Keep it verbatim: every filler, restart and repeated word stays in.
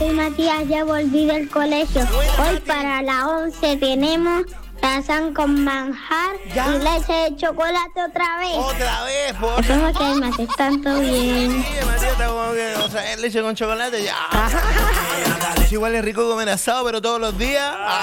soy Matías, ya volví del colegio. Hoy para la once tenemos tazán con manjar ¿Ya? y leche de chocolate otra vez. Otra vez, por Espero que hay más, están todo bien. Sí, Matías, está como que, o sea, leche con chocolate, ya. Es igual es rico comer asado, pero todos los días.